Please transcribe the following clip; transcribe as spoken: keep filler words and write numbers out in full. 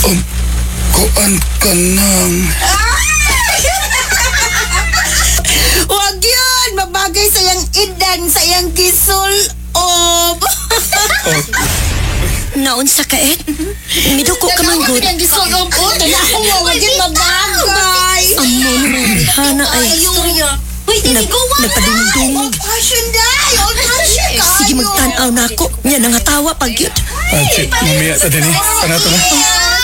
Um, kuan ka nang... Wag yun! Mabagay sa iyang idan, sa iyang gisul-ob. Oh, Naunsa ka, Ed? Miduko ka man, good. Ang gisul-ob, oh. Tanaw mo, wag yun mabagay. Amo naman, Hana ay... Uy, Nag, tiniguan nagpadungdung. Passion day! Old passion kayo! Sige, magtanaw na ako. Nga nangatawa pag yun. Pachi, mamaya ta din eh. Sana to na.